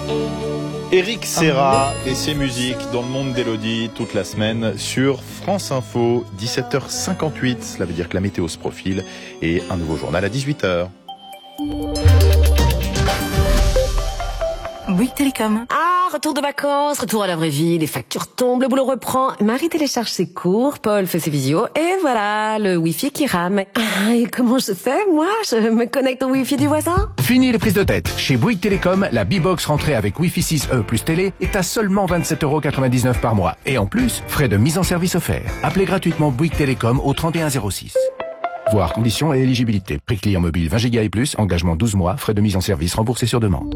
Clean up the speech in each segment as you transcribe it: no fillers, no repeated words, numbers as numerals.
Éric Serra et ses musiques dans le monde d'Élodie toute la semaine sur France Info, 17h58. Cela veut dire que la météo se profile et un nouveau journal à 18h. Bouygues Télécom. Ah, retour de vacances, retour à la vraie vie, les factures tombent, le boulot reprend. Marie télécharge ses cours, Paul fait ses visios, et voilà, le Wi-Fi qui rame. Ah, et comment je fais, moi? Je me connecte au Wi-Fi du voisin? Fini les prises de tête. Chez Bouygues Télécom, la B-Box rentrée avec Wi-Fi 6E plus télé est à seulement 27,99€ par mois. Et en plus, frais de mise en service offerts. Appelez gratuitement Bouygues Télécom au 3106. Voir conditions et éligibilité. Prix client mobile 20 Go et plus, engagement 12 mois, frais de mise en service remboursés sur demande.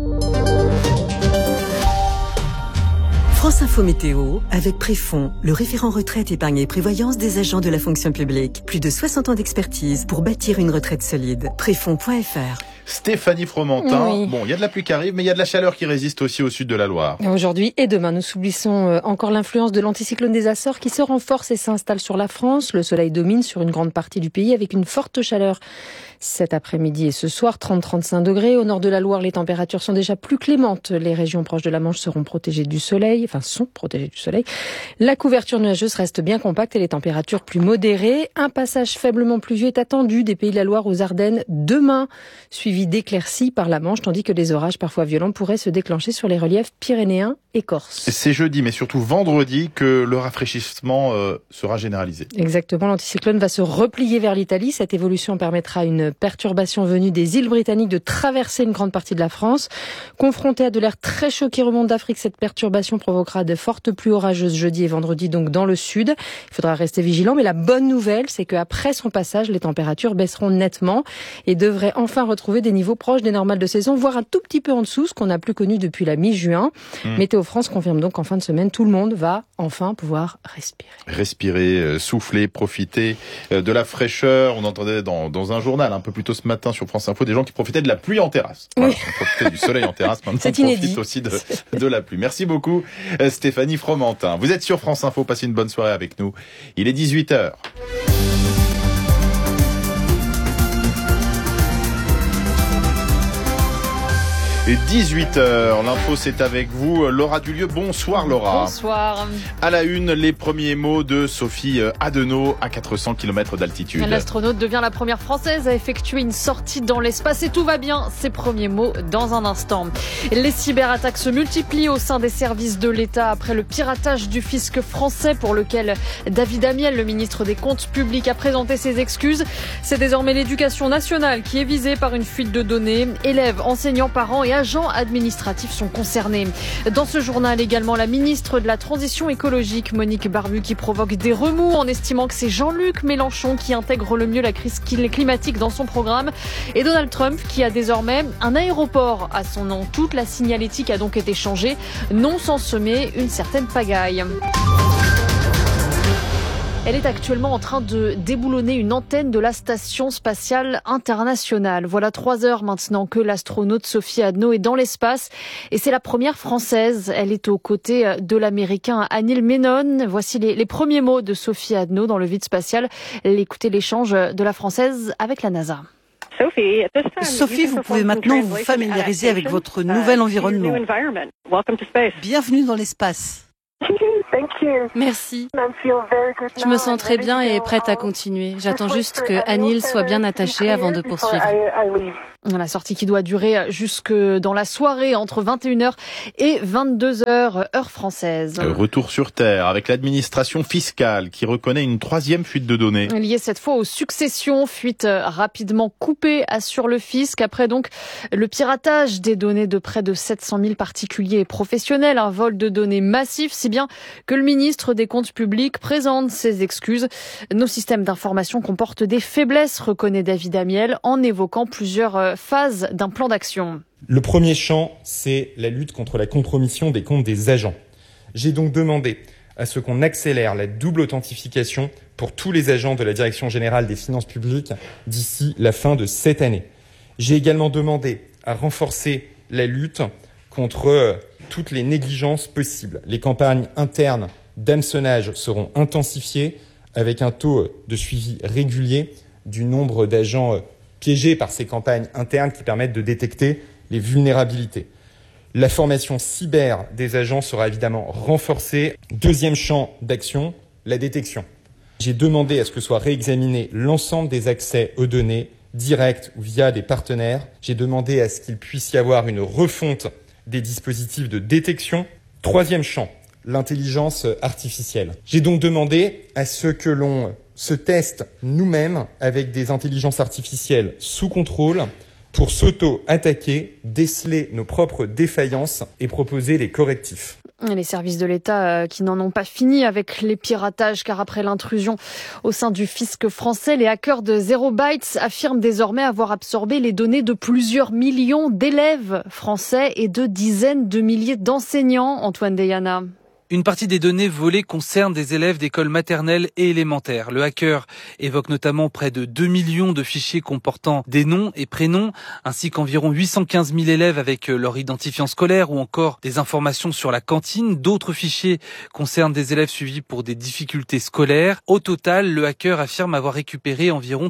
France Info Météo, avec Préfond, le référent retraite, épargne et prévoyance des agents de la fonction publique. Plus de 60 ans d'expertise pour bâtir une retraite solide. Préfond.fr. Stéphanie Fromentin. Oui. Bon, il y a de la pluie qui arrive, mais il y a de la chaleur qui résiste aussi au sud de la Loire. Aujourd'hui et demain, nous subissons encore l'influence de l'anticyclone des Açores qui se renforce et s'installe sur la France. Le soleil domine sur une grande partie du pays avec une forte chaleur. Cet après-midi et ce soir, 30-35 degrés. Au nord de la Loire, les températures sont déjà plus clémentes. Les régions proches de la Manche seront protégées du soleil, sont protégées du soleil. La couverture nuageuse reste bien compacte et les températures plus modérées. Un passage faiblement pluvieux est attendu des Pays de la Loire aux Ardennes demain, suivi d'éclaircies par la Manche, tandis que des orages parfois violents pourraient se déclencher sur les reliefs pyrénéens et corses. C'est jeudi, mais surtout vendredi, que le rafraîchissement sera généralisé. Exactement, l'anticyclone va se replier vers l'Italie. Cette évolution permettra à une perturbation venue des îles britanniques de traverser une grande partie de la France. Confrontée à de l'air très chaud qui remonte d'Afrique, cette perturbation provoquera de fortes pluies orageuses jeudi et vendredi, donc dans le sud. Il faudra rester vigilant, mais la bonne nouvelle, c'est qu'après son passage, les températures baisseront nettement et devraient enfin retrouver des niveaux proches des normales de saison, voire un tout petit peu en dessous, ce qu'on n'a plus connu depuis la mi-juin. Météo France confirme donc qu'en fin de semaine, tout le monde va enfin pouvoir respirer. Respirer, souffler, profiter de la fraîcheur. On entendait dans un journal un peu plus tôt ce matin sur France Info des gens qui profitaient de la pluie en terrasse. Voilà, on profitait du soleil en terrasse, maintenant on profite aussi de la pluie. Merci beaucoup Stéphanie Fromentin. Vous êtes sur France Info, passez une bonne soirée avec nous. Il est 18h. Et 18h, l'info c'est avec vous, Laura Dulieu. Bonsoir Laura. Bonsoir. À la une, les premiers mots de Sophie Adenau à 400 km d'altitude. L'astronaute devient la première française à effectuer une sortie dans l'espace et tout va bien. Ses premiers mots dans un instant. Les cyberattaques se multiplient au sein des services de l'État après le piratage du fisc français pour lequel David Amiel, le ministre des Comptes publics, a présenté ses excuses. C'est désormais l'éducation nationale qui est visée par une fuite de données. Élèves, enseignants, parents et agents administratifs sont concernés. Dans ce journal également, la ministre de la Transition écologique, Monique Barbu, qui provoque des remous en estimant que c'est Jean-Luc Mélenchon qui intègre le mieux la crise climatique dans son programme. Et Donald Trump qui a désormais un aéroport à son nom. Toute la signalétique a donc été changée, non sans semer une certaine pagaille. Elle est actuellement en train de déboulonner une antenne de la Station spatiale internationale. Voilà 3 heures maintenant que l'astronaute Sophie Adenau est dans l'espace et c'est la première française. Elle est aux côtés de l'américain Anil Menon. Voici les premiers mots de Sophie Adenau dans le vide spatial. Écoutez l'échange de la française avec la NASA. Sophie, vous pouvez maintenant vous familiariser avec votre nouvel environnement. Bienvenue dans l'espace. Merci. Je me sens très bien et prête à continuer. J'attends juste que Anil soit bien attaché avant de poursuivre. La sortie qui doit durer jusque dans la soirée entre 21h et 22h heure française. Retour sur Terre avec l'administration fiscale qui reconnaît une 3e fuite de données. Liée cette fois aux successions, fuite rapidement coupée, assure le fisc. Après donc le piratage des données de près de 700 000 particuliers et professionnels, un vol de données massif, si bien que le ministre des Comptes publics présente ses excuses. Nos systèmes d'information comportent des faiblesses, reconnaît David Amiel, en évoquant plusieurs phases d'un plan d'action. Le premier champ, c'est la lutte contre la compromission des comptes des agents. J'ai donc demandé à ce qu'on accélère la double authentification pour tous les agents de la Direction générale des finances publiques d'ici la fin de cette année. J'ai également demandé à renforcer la lutte contre toutes les négligences possibles. Les campagnes internes d'hameçonnage seront intensifiées avec un taux de suivi régulier du nombre d'agents piégés par ces campagnes internes qui permettent de détecter les vulnérabilités. La formation cyber des agents sera évidemment renforcée. Deuxième champ d'action, la détection. J'ai demandé à ce que soit réexaminé l'ensemble des accès aux données, directs ou via des partenaires. J'ai demandé à ce qu'il puisse y avoir une refonte des dispositifs de détection. Troisième champ, l'intelligence artificielle. J'ai donc demandé à ce que l'on se teste nous-mêmes avec des intelligences artificielles sous contrôle pour s'auto-attaquer, déceler nos propres défaillances et proposer les correctifs. Les services de l'État qui n'en ont pas fini avec les piratages, car après l'intrusion au sein du fisc français, les hackers de Zero Bytes affirment désormais avoir absorbé les données de plusieurs millions d'élèves français et de dizaines de milliers d'enseignants. Antoine Deyana. Une partie des données volées concerne des élèves d'écoles maternelles et élémentaires. Le hacker évoque notamment près de 2 millions de fichiers comportant des noms et prénoms, ainsi qu'environ 815 000 élèves avec leur identifiant scolaire ou encore des informations sur la cantine. D'autres fichiers concernent des élèves suivis pour des difficultés scolaires. Au total, le hacker affirme avoir récupéré environ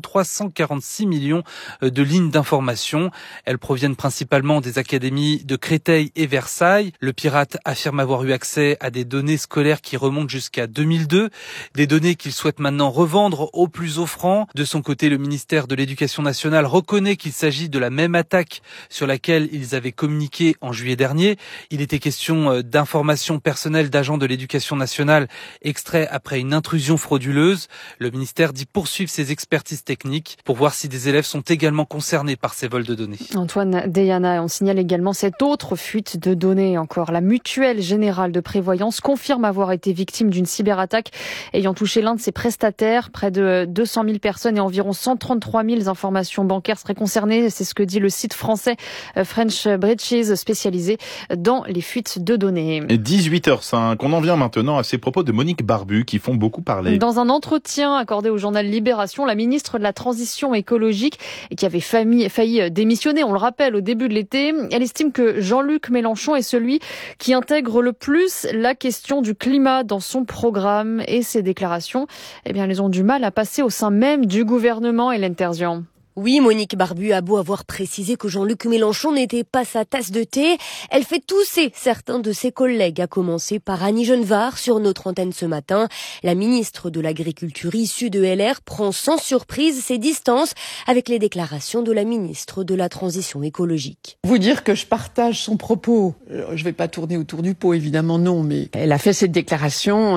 346 millions de lignes d'informations. Elles proviennent principalement des académies de Créteil et Versailles. Le pirate affirme avoir eu accès à des données scolaires qui remontent jusqu'à 2002, des données qu'il souhaite maintenant revendre au plus offrant. De son côté, le ministère de l'Éducation nationale reconnaît qu'il s'agit de la même attaque sur laquelle ils avaient communiqué en juillet dernier. Il était question d'informations personnelles d'agents de l'Éducation nationale extraits après une intrusion frauduleuse. Le ministère dit poursuivre ses expertises techniques pour voir si des élèves sont également concernés par ces vols de données. Antoine Deyana, on signale également cette autre fuite de données encore. La Mutuelle Générale de Prévoyance confirme avoir été victime d'une cyberattaque ayant touché l'un de ses prestataires. Près de 200 000 personnes et environ 133 000 informations bancaires seraient concernées. C'est ce que dit le site français French Breaches, spécialisé dans les fuites de données. 18h05, on en vient maintenant à ces propos de Monique Barbu qui font beaucoup parler. Dans un entretien accordé au journal Libération, la ministre de la Transition écologique, qui avait failli démissionner, on le rappelle, au début de l'été, elle estime que Jean-Luc Mélenchon est celui qui intègre le plus la question du climat dans son programme, et ces déclarations, elles ont du mal à passer au sein même du gouvernement. Hélène Terzian. Oui, Monique Barbu a beau avoir précisé que Jean-Luc Mélenchon n'était pas sa tasse de thé, elle fait tousser certains de ses collègues, à commencer par Annie Genevard sur notre antenne ce matin. La ministre de l'Agriculture issue de LR prend sans surprise ses distances avec les déclarations de la ministre de la Transition écologique. Vous dire que je partage son propos, je vais pas tourner autour du pot, évidemment non, mais elle a fait cette déclaration,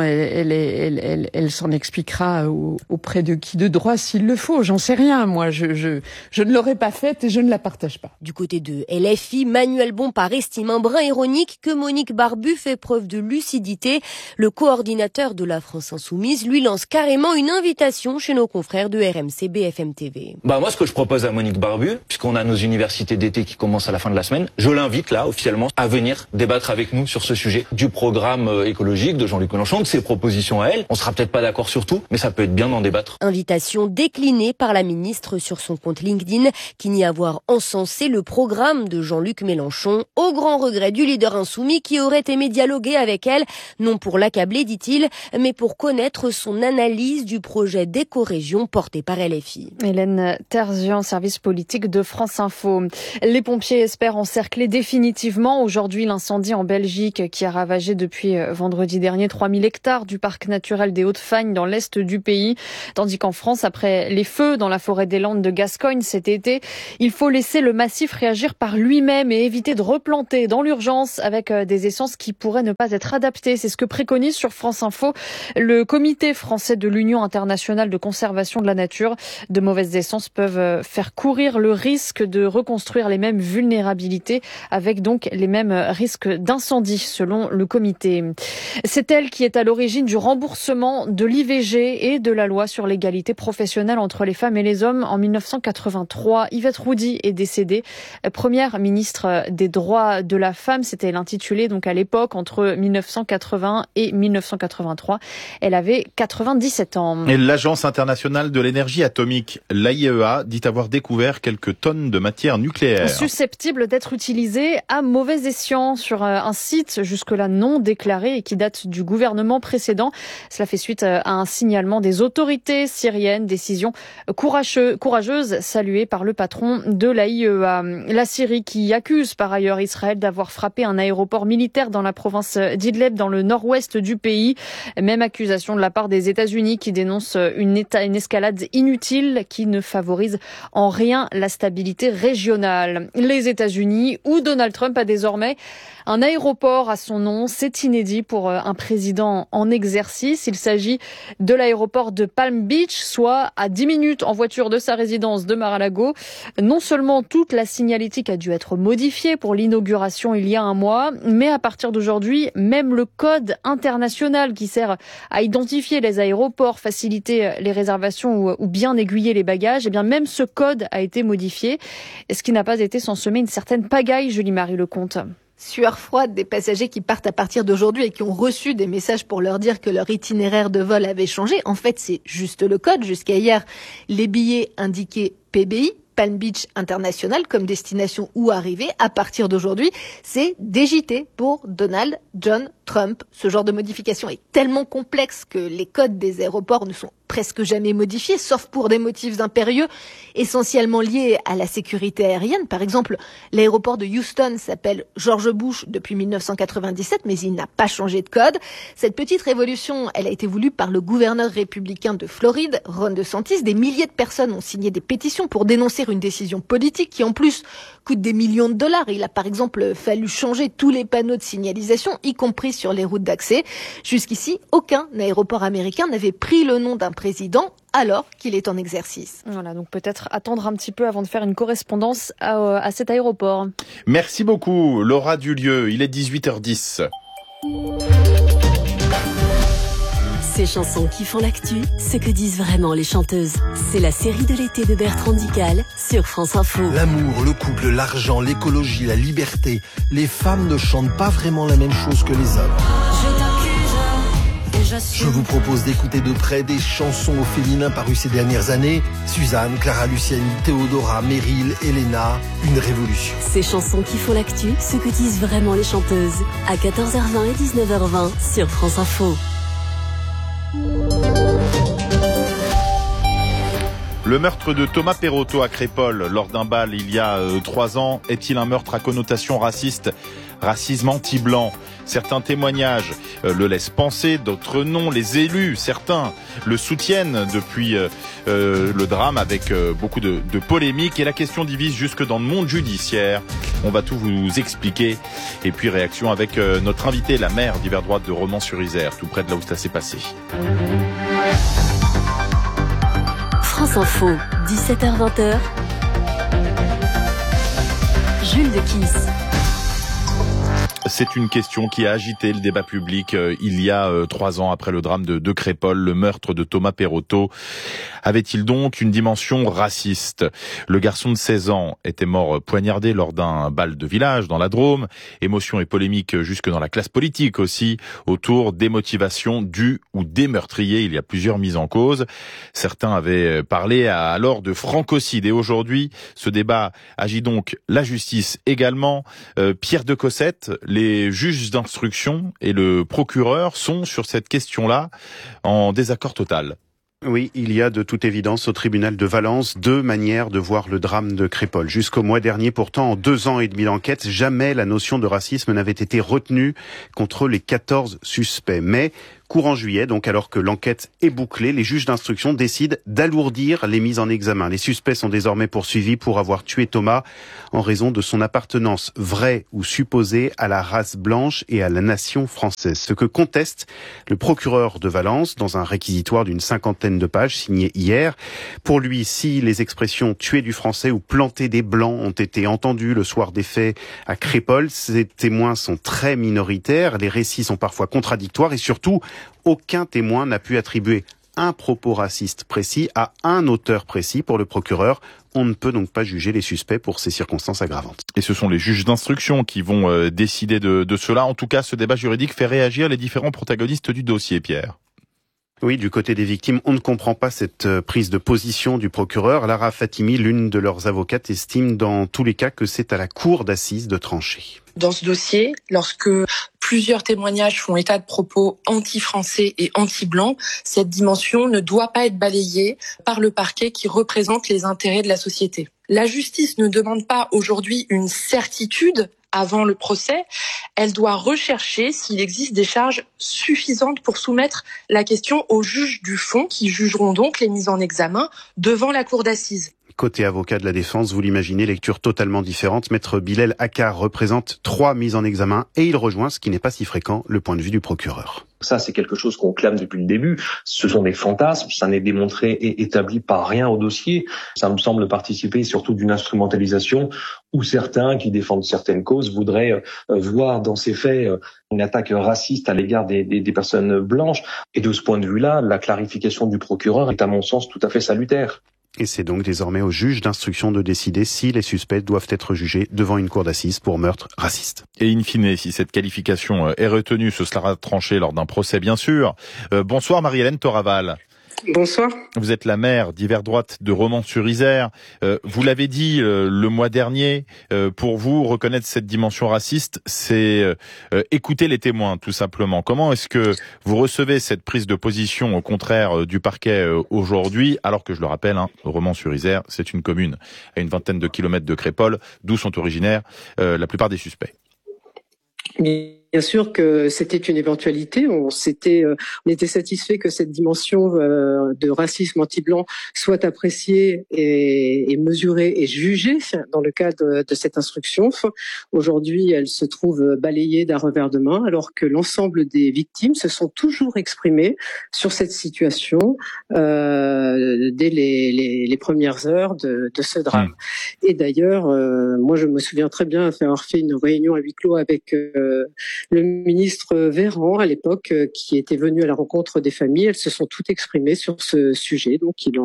elle s'en expliquera auprès de qui de droit s'il le faut, j'en sais rien, moi je ne l'aurais pas faite et je ne la partage pas. Du côté de LFI, Manuel Bompard estime un brin ironique que Monique Barbu fait preuve de lucidité. Le coordinateur de la France Insoumise lui lance carrément une invitation chez nos confrères de RMC BFM TV. Moi, ce que je propose à Monique Barbu, puisqu'on a nos universités d'été qui commencent à la fin de la semaine, je l'invite là, officiellement, à venir débattre avec nous sur ce sujet du programme écologique de Jean-Luc Mélenchon, de ses propositions à elle. On sera peut-être pas d'accord sur tout, mais ça peut être bien d'en débattre. Invitation déclinée par la ministre sur son compte LinkedIn, qui nie avoir encensé le programme de Jean-Luc Mélenchon, au grand regret du leader insoumis qui aurait aimé dialoguer avec elle, non pour l'accabler, dit-il, mais pour connaître son analyse du projet d'éco-région porté par LFI. Hélène Terzian, service politique de France Info. Les pompiers espèrent encercler définitivement aujourd'hui l'incendie en Belgique qui a ravagé depuis vendredi dernier 3000 hectares du parc naturel des Hautes-Fagnes dans l'est du pays. Tandis qu'en France, après les feux dans la forêt des Landes de Gascogne cet été, il faut laisser le massif réagir par lui-même et éviter de replanter dans l'urgence avec des essences qui pourraient ne pas être adaptées. C'est ce que préconise sur France Info le comité français de l'Union internationale de conservation de la nature. De mauvaises essences peuvent faire courir le risque de reconstruire les mêmes vulnérabilités avec donc les mêmes risques d'incendie selon le comité. C'est elle qui est à l'origine du remboursement de l'IVG et de la loi sur l'égalité professionnelle entre les femmes et les hommes en 1983. Yvette Roudy est décédée, première ministre des droits de la femme. C'était l'intitulé donc à l'époque entre 1980 et 1983. Elle avait 97 ans. Et l'Agence internationale de l'énergie atomique, l'AIEA, dit avoir découvert quelques tonnes de matière nucléaire susceptibles d'être utilisées à mauvais escient sur un site jusque-là non déclaré et qui date du gouvernement précédent. Cela fait suite à un signalement des autorités syriennes, décision courageuse chanteuse saluée par le patron de l'AIEA. La Syrie qui accuse par ailleurs Israël d'avoir frappé un aéroport militaire dans la province d'Idlib, dans le nord-ouest du pays. Même accusation de la part des États-Unis qui dénoncent une escalade inutile qui ne favorise en rien la stabilité régionale. Les États-Unis, où Donald Trump a désormais un aéroport à son nom, c'est inédit pour un président en exercice. Il s'agit de l'aéroport de Palm Beach, soit à 10 minutes en voiture de sa résidence de Mar-a-Lago. Non seulement toute la signalétique a dû être modifiée pour l'inauguration il y a un mois, mais à partir d'aujourd'hui, même le code international qui sert à identifier les aéroports, faciliter les réservations ou bien aiguiller les bagages, eh bien même ce code a été modifié. Ce qui n'a pas été sans semer une certaine pagaille, Julie-Marie Lecomte. Sueur froide des passagers qui partent à partir d'aujourd'hui et qui ont reçu des messages pour leur dire que leur itinéraire de vol avait changé. En fait, c'est juste le code. Jusqu'à hier, les billets indiquaient PBI, Palm Beach International, comme destination ou arrivée. À partir d'aujourd'hui, c'est DJT pour Donald John Trump. Ce genre de modification est tellement complexe que les codes des aéroports ne sont presque jamais modifiés, sauf pour des motifs impérieux, essentiellement liés à la sécurité aérienne. Par exemple, l'aéroport de Houston s'appelle George Bush depuis 1997, mais il n'a pas changé de code. Cette petite révolution, elle a été voulue par le gouverneur républicain de Floride, Ron DeSantis. Des milliers de personnes ont signé des pétitions pour dénoncer une décision politique qui, en plus, coûte des millions de dollars. Il a par exemple fallu changer tous les panneaux de signalisation, y compris sur les routes d'accès. Jusqu'ici, aucun aéroport américain n'avait pris le nom d'un président alors qu'il est en exercice. Voilà, donc peut-être attendre un petit peu avant de faire une correspondance à cet aéroport. Merci beaucoup, Laura Dulieu. Il est 18h10. Ces chansons qui font l'actu, ce que disent vraiment les chanteuses. C'est la série de l'été de Bertrand Dical sur France Info. L'amour, le couple, l'argent, l'écologie, la liberté. Les femmes ne chantent pas vraiment la même chose que les hommes. Je vous propose d'écouter de près des chansons au féminin parues ces dernières années. Suzanne, Clara Luciani, Théodora, Meryl, Elena, une révolution. Ces chansons qui font l'actu, ce que disent vraiment les chanteuses. À 14h20 et 19h20 sur France Info. Le meurtre de Thomas Perotto à Crépol lors d'un bal il y a 3 ans est-il un meurtre à connotation raciste ? Racisme anti-blanc. Certains témoignages le laissent penser, d'autres non. Les élus, certains, le soutiennent depuis le drame avec beaucoup de polémiques. Et la question divise jusque dans le monde judiciaire. On va tout vous expliquer. Et puis réaction avec notre invité, la maire d'Yverdroite de Romans-sur-Isère, tout près de là où ça s'est passé. France Info, 17h-20h. Jules de Kiss. C'est une question qui a agité le débat public il y a 3 ans après le drame de Crépol, le meurtre de Thomas Perotto. Avait-il donc une dimension raciste ? Le garçon de 16 ans était mort poignardé lors d'un bal de village dans la Drôme. Émotion et polémique jusque dans la classe politique aussi, autour des motivations du ou des meurtriers. Il y a plusieurs mises en cause. Certains avaient parlé alors de francocide. Et aujourd'hui, ce débat agit donc la justice également. Pierre de Cossette, les juges d'instruction et le procureur sont sur cette question-là en désaccord total. Oui, il y a de toute évidence au tribunal de Valence 2 manières de voir le drame de Crépol. Jusqu'au mois dernier, pourtant, en 2 ans et demi d'enquête, jamais la notion de racisme n'avait été retenue contre les 14 suspects. Mais courant juillet, donc alors que l'enquête est bouclée, les juges d'instruction décident d'alourdir les mises en examen. Les suspects sont désormais poursuivis pour avoir tué Thomas en raison de son appartenance vraie ou supposée à la race blanche et à la nation française. Ce que conteste le procureur de Valence dans un réquisitoire d'une 50aine de pages signé hier. Pour lui, si les expressions tuer du français ou planter des blancs ont été entendues le soir des faits à Crépol, ces témoins sont très minoritaires, les récits sont parfois contradictoires et surtout, aucun témoin n'a pu attribuer un propos raciste précis à un auteur précis. Pour le procureur, on ne peut donc pas juger les suspects pour ces circonstances aggravantes. Et ce sont les juges d'instruction qui vont décider de cela. En tout cas, ce débat juridique fait réagir les différents protagonistes du dossier, Pierre. Oui, du côté des victimes, on ne comprend pas cette prise de position du procureur. Lara Fatimi, l'une de leurs avocates, estime dans tous les cas que c'est à la cour d'assises de trancher. Dans ce dossier, lorsque plusieurs témoignages font état de propos anti-français et anti-blancs, cette dimension ne doit pas être balayée par le parquet qui représente les intérêts de la société. La justice ne demande pas aujourd'hui une certitude avant le procès, elle doit rechercher s'il existe des charges suffisantes pour soumettre la question aux juges du fond qui jugeront donc les mises en examen devant la cour d'assises. Côté avocat de la défense, vous l'imaginez, lecture totalement différente. Maître Bilal Akkar représente 3 mises en examen et il rejoint, ce qui n'est pas si fréquent, le point de vue du procureur. Ça, c'est quelque chose qu'on clame depuis le début. Ce sont des fantasmes, ça n'est démontré et établi par rien au dossier. Ça me semble participer surtout d'une instrumentalisation où certains qui défendent certaines causes voudraient voir dans ces faits une attaque raciste à l'égard des personnes blanches. Et de ce point de vue-là, la clarification du procureur est à mon sens tout à fait salutaire. Et c'est donc désormais au juge d'instruction de décider si les suspects doivent être jugés devant une cour d'assises pour meurtre raciste. Et in fine, si cette qualification est retenue, ce sera tranché lors d'un procès, bien sûr. Bonsoir Marie-Hélène Toraval. Bonsoir. Vous êtes la maire d'Hiver Droite de Romans-sur-Isère. Vous l'avez dit le mois dernier, pour vous, reconnaître cette dimension raciste, c'est écouter les témoins, tout simplement. Comment est-ce que vous recevez cette prise de position au contraire du parquet aujourd'hui, alors que je le rappelle, Romans-sur-Isère, c'est une commune à une vingtaine de kilomètres de Crépol, d'où sont originaires la plupart des suspects. Bien sûr que c'était une éventualité. On était satisfait que cette dimension de racisme anti-blanc soit appréciée et mesurée et jugée dans le cadre de cette instruction. Aujourd'hui, elle se trouve balayée d'un revers de main, alors que l'ensemble des victimes se sont toujours exprimées sur cette situation dès les premières heures de ce drame. Et d'ailleurs, moi, je me souviens très bien avoir fait une réunion à huis clos avec le ministre Véran à l'époque, qui était venu à la rencontre des familles. Elles se sont toutes exprimées sur ce sujet. Donc, je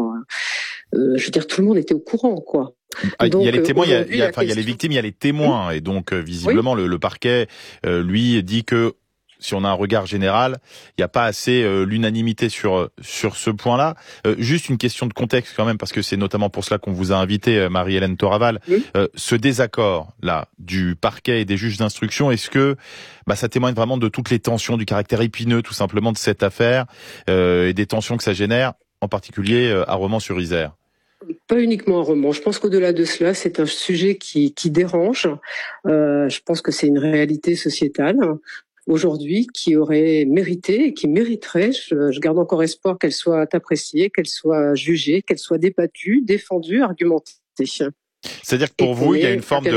veux dire, tout le monde était au courant, quoi. Donc, il y a les témoins, il y a les victimes, il y a les témoins. Et donc, visiblement, le parquet, lui, dit que si on a un regard général, il n'y a pas assez l'unanimité sur ce point-là. Juste une question de contexte quand même, parce que c'est notamment pour cela qu'on vous a invité, Marie-Hélène Toraval. Ce désaccord-là du parquet et des juges d'instruction, est-ce que ça témoigne vraiment de toutes les tensions, du caractère épineux tout simplement de cette affaire et des tensions que ça génère, en particulier à Romans-sur-Isère? Pas uniquement à Romans. Je pense qu'au-delà de cela, c'est un sujet qui dérange. Je pense que c'est une réalité sociétale aujourd'hui qui aurait mérité et qui mériterait, je garde encore espoir qu'elle soit appréciée, qu'elle soit jugée, qu'elle soit débattue, défendue, argumentée. C'est-à-dire que pour vous, il y a une forme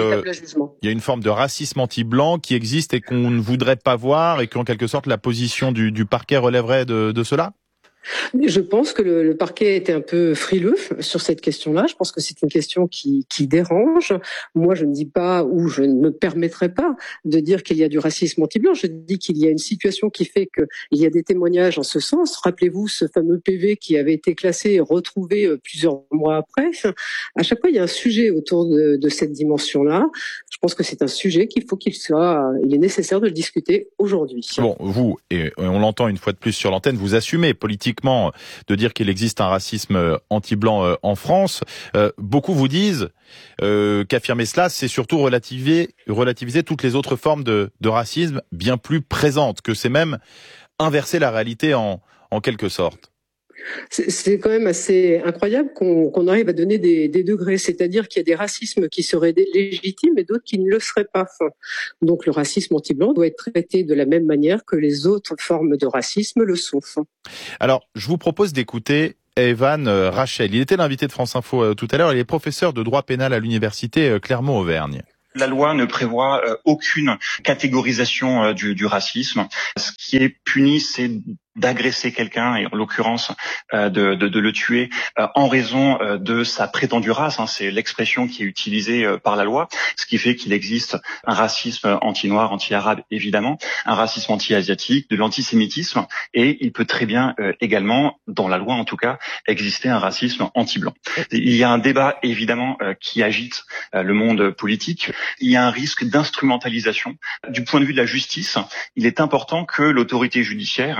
de racisme anti-blanc qui existe et qu'on ne voudrait pas voir et qu'en quelque sorte la position du parquet relèverait de cela ? Je pense que le parquet était un peu frileux sur cette question-là. Je pense que c'est une question qui dérange. Moi, je ne dis pas, ou je ne me permettrai pas de dire qu'il y a du racisme anti-blanc. Je dis qu'il y a une situation qui fait qu'il y a des témoignages en ce sens. Rappelez-vous ce fameux PV qui avait été classé et retrouvé plusieurs mois après. À chaque fois, il y a un sujet autour de cette dimension-là. Je pense que c'est un sujet il est nécessaire de le discuter aujourd'hui. Bon, vous, et on l'entend une fois de plus sur l'antenne, vous assumez politiquement de dire qu'il existe un racisme anti-blanc en France. Beaucoup vous disent qu'affirmer cela, c'est surtout relativiser toutes les autres formes de racisme bien plus présentes, que c'est même inverser la réalité en quelque sorte. C'est quand même assez incroyable qu'on arrive à donner des degrés, c'est-à-dire qu'il y a des racismes qui seraient légitimes et d'autres qui ne le seraient pas. Donc le racisme anti-blanc doit être traité de la même manière que les autres formes de racisme le sont. Alors, je vous propose d'écouter Evan Rachel. Il était l'invité de France Info tout à l'heure. Il est professeur de droit pénal à l'université Clermont-Auvergne. La loi ne prévoit aucune catégorisation du racisme. Ce qui est puni, c'est d'agresser quelqu'un, et en l'occurrence de le tuer en raison de sa prétendue race. C'est l'expression qui est utilisée par la loi, ce qui fait qu'il existe un racisme anti-noir, anti-arabe évidemment, un racisme anti-asiatique, de l'antisémitisme, et il peut très bien également, dans la loi en tout cas, exister un racisme anti-blanc. Il y a un débat évidemment qui agite le monde politique. Il y a un risque d'instrumentalisation. Du point de vue de la justice, il est important que l'autorité judiciaire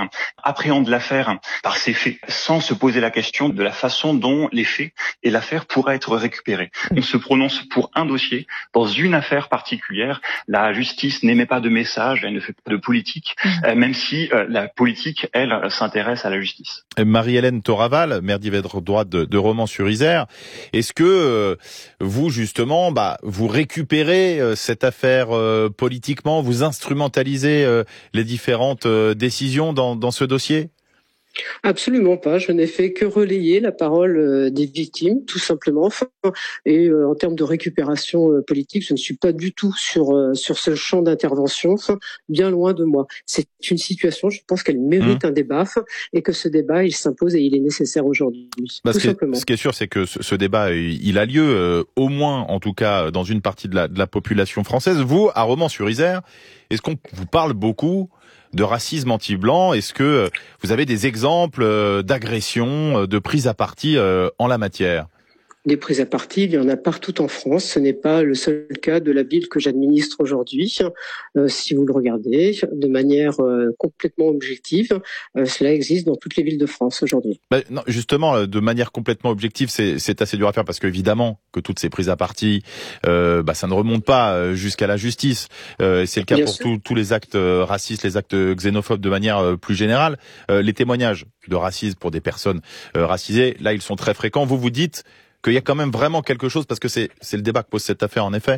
appréhende l'affaire par ses faits, sans se poser la question de la façon dont les faits et l'affaire pourraient être récupérés. On se prononce pour un dossier dans une affaire particulière. La justice n'émet pas de message, elle ne fait pas de politique, même si la politique, elle, s'intéresse à la justice. Marie-Hélène Toraval, maire d'Yverdroit de Romans-sur-Isère, est-ce que vous, justement, vous récupérez cette affaire politiquement, vous instrumentalisez les différentes décisions dans ce dossier ? Absolument pas. Je n'ai fait que relayer la parole des victimes, tout simplement. Et en termes de récupération politique, je ne suis pas du tout sur ce champ d'intervention, bien loin de moi. C'est une situation, je pense qu'elle mérite un débat, et que ce débat, il s'impose et il est nécessaire aujourd'hui. Tout simplement. Ce qui est sûr, c'est que ce débat, il a lieu, au moins, en tout cas, dans une partie de la population française. Vous, à Romans-sur-Isère, est-ce qu'on vous parle beaucoup de racisme anti-blanc? Est-ce que vous avez des exemples d'agressions, de prises à partie en la matière? Des prises à partie, il y en a partout en France. Ce n'est pas le seul cas de la ville que j'administre aujourd'hui. Si vous le regardez de manière complètement objective, cela existe dans toutes les villes de France aujourd'hui. Non, justement, de manière complètement objective, c'est assez dur à faire parce qu'évidemment que toutes ces prises à partie, ça ne remonte pas jusqu'à la justice. C'est le cas bien pour tous les actes racistes, les actes xénophobes de manière plus générale. Les témoignages de racisme pour des personnes racisées, là, ils sont très fréquents. Vous dites qu'il y a quand même vraiment quelque chose, parce que c'est le débat que pose cette affaire en effet,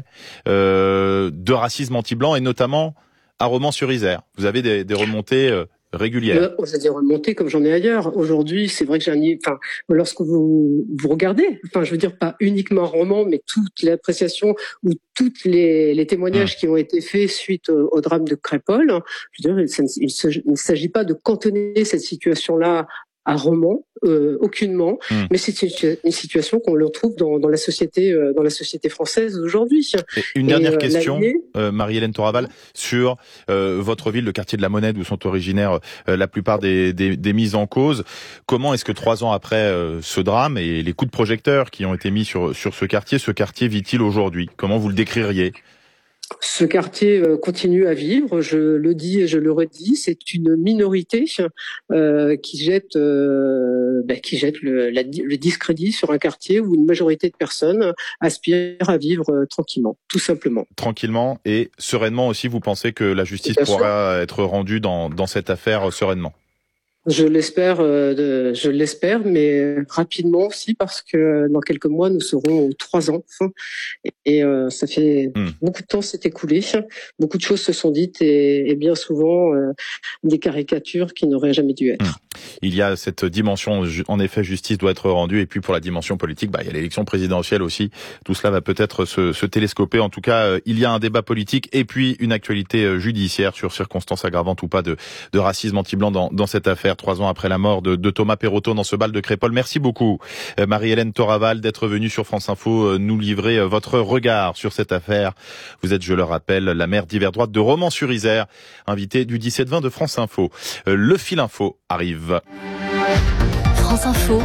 de racisme anti-blanc, et notamment à Romans-sur-Isère. Vous avez des remontées régulières. Vous avez des remontées comme j'en ai ailleurs. Aujourd'hui, c'est vrai que lorsque vous regardez, je veux dire pas uniquement Romans, mais toute l'appréciation ou toutes les témoignages qui ont été faits suite au drame de Crépol, je veux dire, il ne s'agit pas de cantonner cette situation-là à Romans, aucunement, mais c'est une situation qu'on le retrouve dans la société française aujourd'hui. Une dernière question, Marie-Hélène Toraval, sur votre ville, le quartier de la Monnaie, d'où sont originaires la plupart des mises en cause. Comment est-ce que 3 ans après ce drame et les coups de projecteur qui ont été mis sur ce quartier vit-il aujourd'hui? Comment vous le décririez? Ce quartier continue à vivre, je le dis et je le redis, c'est une minorité qui jette le discrédit sur un quartier où une majorité de personnes aspirent à vivre tranquillement, tout simplement. Tranquillement et sereinement aussi, vous pensez que la justice pourra être rendue dans cette affaire sereinement? Je l'espère, mais rapidement aussi, parce que dans quelques mois, nous serons aux 3 ans. Et ça fait beaucoup de temps s'est écoulé. Beaucoup de choses se sont dites et bien souvent des caricatures qui n'auraient jamais dû être. Il y a cette dimension, en effet, justice doit être rendue. Et puis pour la dimension politique, il y a l'élection présidentielle aussi. Tout cela va peut-être se télescoper. En tout cas, il y a un débat politique et puis une actualité judiciaire sur circonstances aggravantes ou pas de racisme anti-blanc dans cette affaire. 3 ans après la mort de Thomas Perrotto dans ce bal de Crépol. Merci beaucoup, Marie-Hélène Toraval, d'être venue sur France Info nous livrer votre regard sur cette affaire. Vous êtes, je le rappelle, la maire d'Yverdroit de Romans-sur-Isère, invitée du 17-20 de France Info. Le fil info arrive. France Info,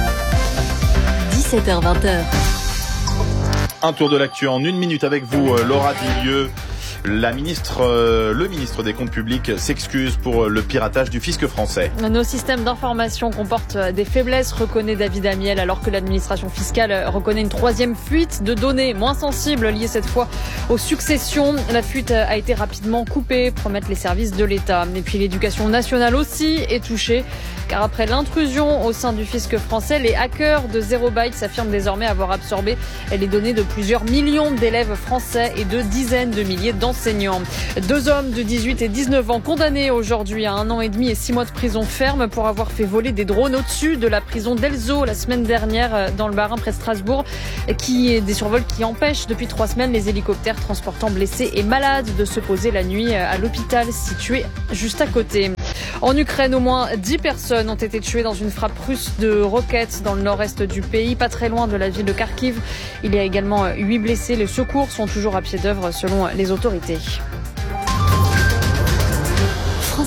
17h-20h. Un tour de l'actu en 1 minute avec vous, Laura Dilieu. Le ministre des Comptes publics s'excuse pour le piratage du fisc français. Nos systèmes d'information comportent des faiblesses, reconnaît David Amiel, alors que l'administration fiscale reconnaît une 3e fuite de données moins sensibles liées cette fois aux successions. La fuite a été rapidement coupée, promettent les services de l'État. Et puis l'éducation nationale aussi est touchée, car après l'intrusion au sein du fisc français, les hackers de 0Byte s'affirment désormais avoir absorbé les données de plusieurs millions d'élèves français et de dizaines de milliers d'enseignants. 2 hommes de 18 et 19 ans condamnés aujourd'hui à 1 an et demi et 6 mois de prison ferme pour avoir fait voler des drones au-dessus de la prison d'Elzo la semaine dernière dans le Bas-Rhin près de Strasbourg, des survols qui empêchent depuis 3 semaines les hélicoptères transportant blessés et malades de se poser la nuit à l'hôpital situé juste à côté. En Ukraine, au moins 10 personnes ont été tuées dans une frappe russe de roquettes dans le nord-est du pays, pas très loin de la ville de Kharkiv. Il y a également 8 blessés. Les secours sont toujours à pied d'œuvre selon les autorités. France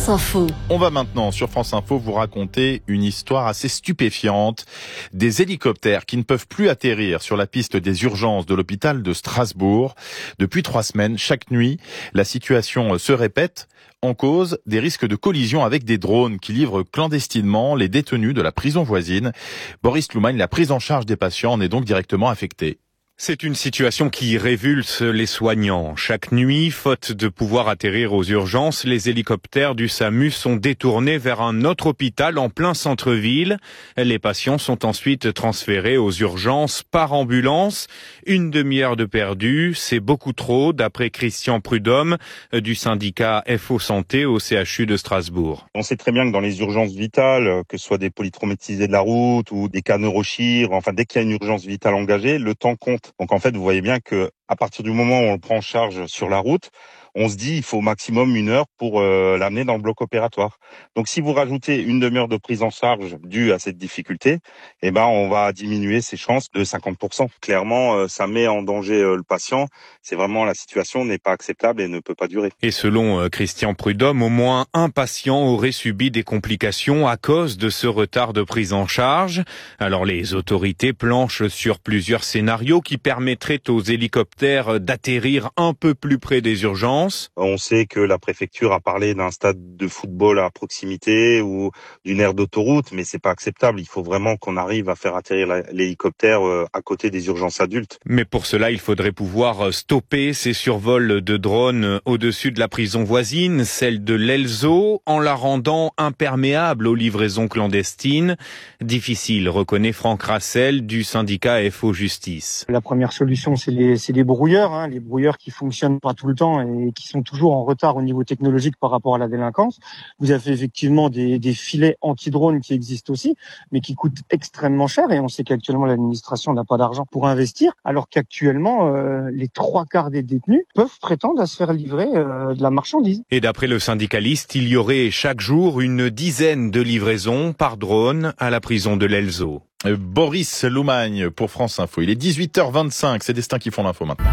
France Info. On va maintenant sur France Info vous raconter une histoire assez stupéfiante. Des hélicoptères qui ne peuvent plus atterrir sur la piste des urgences de l'hôpital de Strasbourg. Depuis 3 semaines, chaque nuit, la situation se répète. En cause, des risques de collision avec des drones qui livrent clandestinement les détenus de la prison voisine. Boris Loumagne, la prise en charge des patients en est donc directement affectée. C'est une situation qui révulse les soignants. Chaque nuit, faute de pouvoir atterrir aux urgences, les hélicoptères du SAMU sont détournés vers un autre hôpital en plein centre-ville. Les patients sont ensuite transférés aux urgences par ambulance. 1 demi-heure de perdu, c'est beaucoup trop, d'après Christian Prudhomme du syndicat FO Santé au CHU de Strasbourg. On sait très bien que dans les urgences vitales, que ce soit des polytraumatisés de la route ou des cas neurochir, enfin dès qu'il y a une urgence vitale engagée, le temps compte. Donc en fait, vous voyez bien que à partir du moment où on le prend en charge sur la route, on se dit il faut au maximum 1 heure pour l'amener dans le bloc opératoire. Donc si vous rajoutez 1 demi-heure de prise en charge due à cette difficulté, on va diminuer ses chances de 50%. Clairement, ça met en danger le patient. C'est vraiment, la situation n'est pas acceptable et ne peut pas durer. Et selon Christian Prudhomme, au moins un patient aurait subi des complications à cause de ce retard de prise en charge. Alors les autorités planchent sur plusieurs scénarios qui permettraient aux hélicoptères d'atterrir un peu plus près des urgences. On sait que la préfecture a parlé d'un stade de football à proximité ou d'une aire d'autoroute, mais c'est pas acceptable. Il faut vraiment qu'on arrive à faire atterrir l'hélicoptère à côté des urgences adultes. Mais pour cela, il faudrait pouvoir stopper ces survols de drones au-dessus de la prison voisine, celle de l'Elzo, en la rendant imperméable aux livraisons clandestines. Difficile, reconnaît Franck Rassel du syndicat FO Justice. La première solution, c'est les brouilleurs, les brouilleurs qui fonctionnent pas tout le temps et qui sont toujours en retard au niveau technologique par rapport à la délinquance. Vous avez effectivement des filets anti-drones qui existent aussi, mais qui coûtent extrêmement cher, et on sait qu'actuellement l'administration n'a pas d'argent pour investir, alors qu'actuellement les 3/4 des détenus peuvent prétendre à se faire livrer de la marchandise. Et d'après le syndicaliste, il y aurait chaque jour 10 de livraisons par drone à la prison de l'Elzo. Boris Loumagne pour France Info. Il est 18h25, c'est Destin qui font l'info maintenant.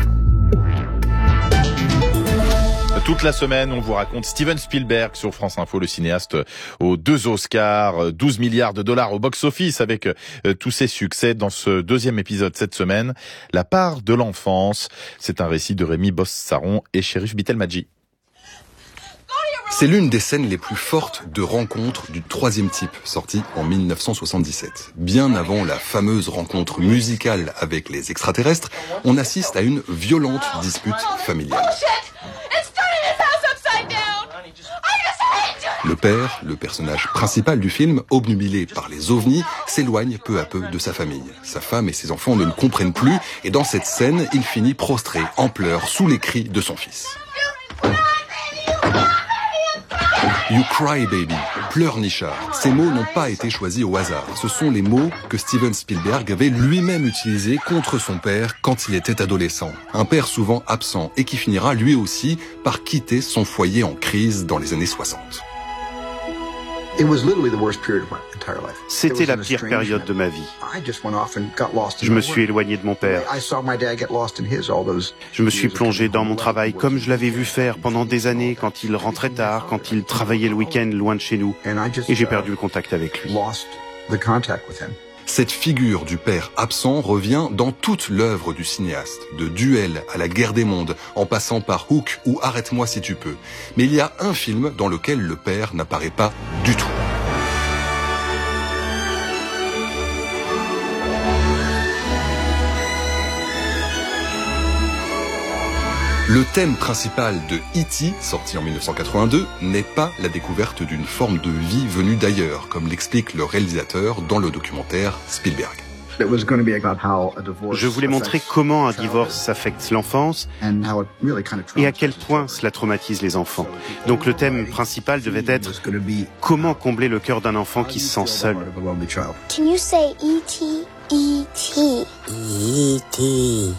Toute la semaine, on vous raconte Steven Spielberg sur France Info, le cinéaste aux 2 Oscars, 12 milliards de dollars au box-office avec tous ses succès. Dans ce 2e épisode cette semaine, La part de l'enfance. C'est un récit de Rémi Boss-Saron et Chérif Bitelmadji. C'est l'une des scènes les plus fortes de rencontre du 3e type, sorti en 1977. Bien avant la fameuse rencontre musicale avec les extraterrestres, on assiste à une violente dispute familiale. Le père, le personnage principal du film, obnubilé par les ovnis, s'éloigne peu à peu de sa famille. Sa femme et ses enfants ne le comprennent plus, et dans cette scène, il finit prostré, en pleurs, sous les cris de son fils. You cry baby, pleurnichard. Ces mots n'ont pas été choisis au hasard. Ce sont les mots que Steven Spielberg avait lui-même utilisés contre son père quand il était adolescent. Un père souvent absent et qui finira lui aussi par quitter son foyer en crise dans les années 60. C'était la pire période de ma vie. Je me suis éloigné de mon père. Je me suis plongé dans mon travail comme je l'avais vu faire pendant des années quand il rentrait tard, quand il travaillait le week-end loin de chez nous. Et j'ai perdu le contact avec lui. Cette figure du père absent revient dans toute l'œuvre du cinéaste, de Duel à La Guerre des mondes, en passant par Hook ou Arrête-moi si tu peux. Mais il y a un film dans lequel le père n'apparaît pas du tout. Le thème principal de E.T., sorti en 1982, n'est pas la découverte d'une forme de vie venue d'ailleurs, comme l'explique le réalisateur dans le documentaire Spielberg. Je voulais montrer comment un divorce affecte l'enfance et à quel point cela traumatise les enfants. Donc le thème principal devait être comment combler le cœur d'un enfant qui se sent seul. Can you say E.T. E.T. E.T.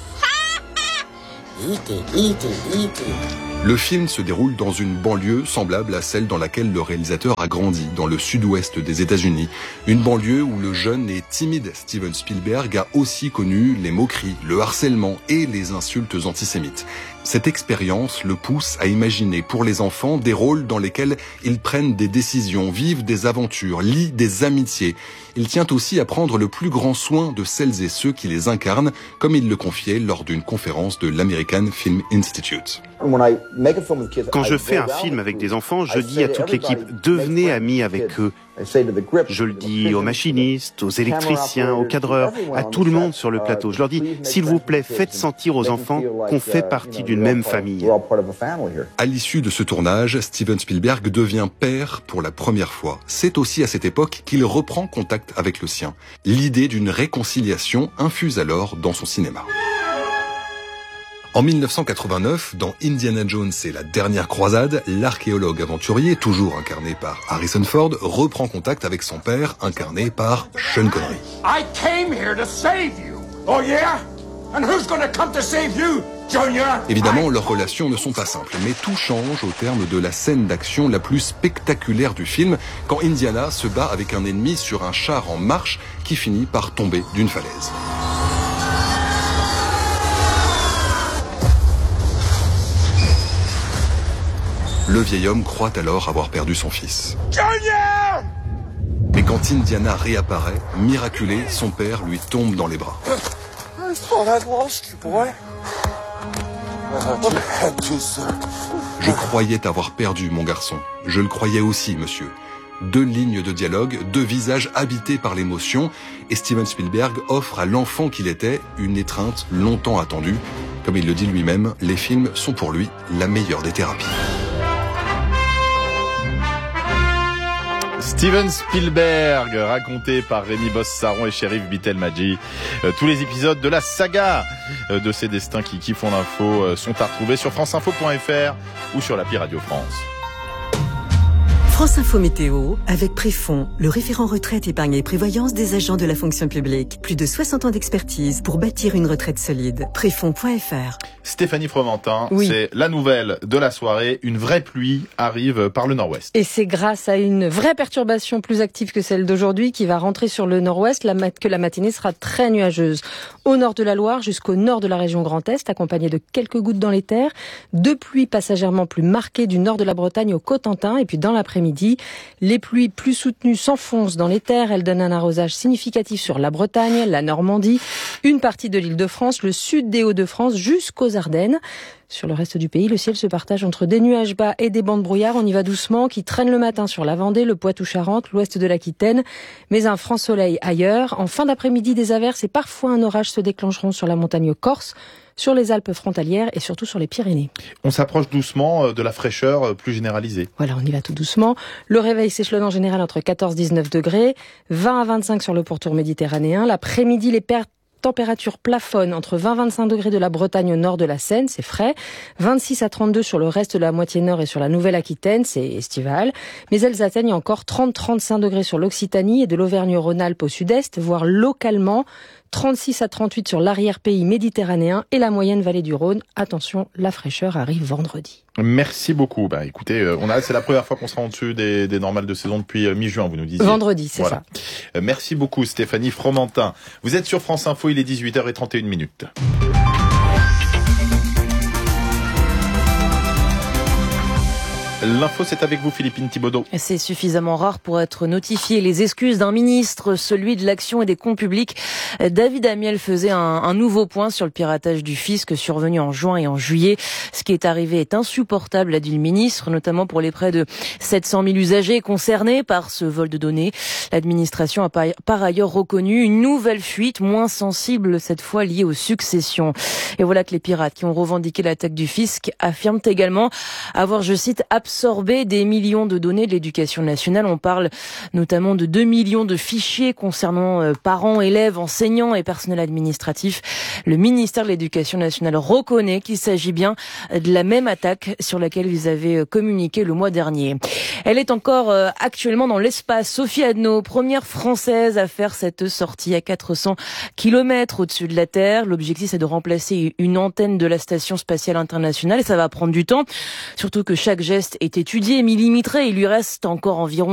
Le film se déroule dans une banlieue semblable à celle dans laquelle le réalisateur a grandi, dans le sud-ouest des États-Unis. Une banlieue où le jeune et timide Steven Spielberg a aussi connu les moqueries, le harcèlement et les insultes antisémites. Cette expérience le pousse à imaginer pour les enfants des rôles dans lesquels ils prennent des décisions, vivent des aventures, lient des amitiés. Il tient aussi à prendre le plus grand soin de celles et ceux qui les incarnent, comme il le confiait lors d'une conférence de l'American Film Institute. Quand je fais un film avec des enfants, je dis à toute l'équipe, devenez amis avec eux. Je le dis aux machinistes, aux électriciens, aux cadreurs, à tout le monde sur le plateau. Je leur dis, s'il vous plaît, faites sentir aux enfants qu'on fait partie d'une même famille. À l'issue de ce tournage, Steven Spielberg devient père pour la première fois. C'est aussi à cette époque qu'il reprend contact avec le sien. L'idée d'une réconciliation infuse alors dans son cinéma. En 1989, dans Indiana Jones et la dernière croisade, l'archéologue aventurier, toujours incarné par Harrison Ford, reprend contact avec son père, incarné par Sean Connery. I came here to save you. Oh yeah? And who's gonna come to save you, Junior? Évidemment, leurs relations ne sont pas simples, mais tout change au terme de la scène d'action la plus spectaculaire du film, quand Indiana se bat avec un ennemi sur un char en marche qui finit par tomber d'une falaise. Le vieil homme croit alors avoir perdu son fils. Junior! Mais quand Indiana réapparaît, miraculé, son père lui tombe dans les bras. I thought I'd lost you, boy. What had to, sir? Je croyais t'avoir perdu, mon garçon. Je le croyais aussi, monsieur. 2 lignes de dialogue, 2 visages habités par l'émotion, et Steven Spielberg offre à l'enfant qu'il était une étreinte longtemps attendue. Comme il le dit lui-même, les films sont pour lui la meilleure des thérapies. Steven Spielberg, raconté par Rémi Bosse-Saron et Chérif Bitelmadji. Tous les épisodes de la saga de ces destins qui font l'info sont à retrouver sur franceinfo.fr ou sur l'appli Radio France. France Info Météo, avec Préfond, le référent retraite, épargne et prévoyance des agents de la fonction publique. Plus de 60 ans d'expertise pour bâtir une retraite solide. Préfond.fr. Stéphanie Fromentin, oui. C'est la nouvelle de la soirée. Une vraie pluie arrive par le nord-ouest. Et c'est grâce à une vraie perturbation plus active que celle d'aujourd'hui qui va rentrer sur le nord-ouest que la matinée sera très nuageuse. Au nord de la Loire jusqu'au nord de la région Grand Est, accompagnée de quelques gouttes dans les terres. 2 pluies passagèrement plus marquées du nord de la Bretagne au Cotentin. Et puis dans l'après-midi, les pluies plus soutenues s'enfoncent dans les terres. Elles donnent un arrosage significatif sur la Bretagne, la Normandie, une partie de l'Île-de-France, le sud des Hauts-de-France jusqu'aux Ardennes. Sur le reste du pays, le ciel se partage entre des nuages bas et des bancs de brouillard. On y va doucement, qui traînent le matin sur la Vendée, le Poitou-Charentes, l'ouest de l'Aquitaine. Mais un franc soleil ailleurs. En fin d'après-midi, des averses et parfois un orage se déclencheront sur la montagne corse, sur les Alpes frontalières et surtout sur les Pyrénées. On s'approche doucement de la fraîcheur plus généralisée. Voilà, on y va tout doucement. Le réveil s'échelonne en général entre 14-19 degrés, 20 à 25 sur le pourtour méditerranéen. L'après-midi, les température plafonne entre 20-25 degrés de la Bretagne au nord de la Seine, c'est frais, 26 à 32 sur le reste de la moitié nord et sur la Nouvelle-Aquitaine, c'est estival, mais elles atteignent encore 30-35 degrés sur l'Occitanie et de l'Auvergne-Rhône-Alpes au sud-est, voire localement 36 à 38 sur l'arrière-pays méditerranéen et la moyenne vallée du Rhône. Attention, la fraîcheur arrive vendredi. Merci beaucoup. Écoutez, c'est la première fois qu'on sera en dessus des normales de saison depuis mi-juin, vous nous disiez. Vendredi, c'est ça. Merci beaucoup Stéphanie Fromentin. Vous êtes sur France Info, il est 18h31. L'info, c'est avec vous, Philippine Thibaudot. C'est suffisamment rare pour être notifié. Les excuses d'un ministre, celui de l'Action et des Comptes Publics. David Amiel faisait un nouveau point sur le piratage du fisc survenu en juin et en juillet. Ce qui est arrivé est insupportable, a dit le ministre, notamment pour les près de 700 000 usagers concernés par ce vol de données. L'administration a par ailleurs reconnu une nouvelle fuite, moins sensible cette fois, liée aux successions. Et voilà que les pirates qui ont revendiqué l'attaque du fisc affirment également avoir, je cite, absorber des millions de données de l'éducation nationale. On parle notamment de 2 millions de fichiers concernant parents, élèves, enseignants et personnel administratif. Le ministère de l'Éducation nationale reconnaît qu'il s'agit bien de la même attaque sur laquelle ils avaient communiqué le mois dernier. Elle est encore actuellement dans l'espace. Sophie Adno, première française à faire cette sortie à 400 km au-dessus de la Terre. L'objectif, c'est de remplacer une antenne de la Station spatiale internationale et ça va prendre du temps. Surtout que chaque geste est étudié, millimétré. Il lui reste encore environ